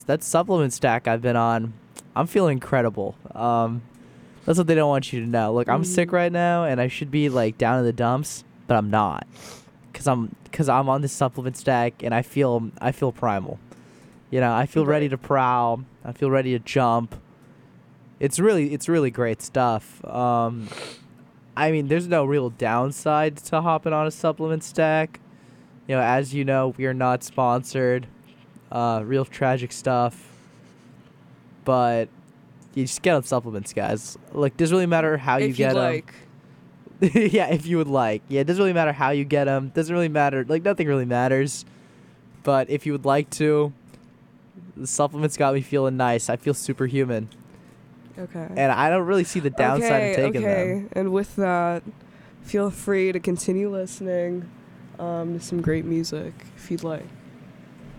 that supplement stack I've been on, I'm feeling incredible. That's what they don't want you to know. Look, I'm sick Mm. right now, and I should be like down in the dumps, but I'm not, cause I'm on this supplement stack, and I feel primal. I feel ready Right. to prowl. I feel ready to jump. It's really great stuff. I mean, there's no real downside to hopping on a supplement stack. As you know, we are not sponsored. Real tragic stuff, but you just get on supplements, guys. Like, doesn't really matter how you If you'd get them. like. Yeah, if you would like. Yeah, it doesn't really matter how you get them. Doesn't really matter. Like, nothing really matters. But if you would like to, the supplements got me feeling nice. I feel superhuman, Okay. and I don't really see the downside of Okay, taking them. okay. And with that, feel free to continue listening to some great music if you'd like.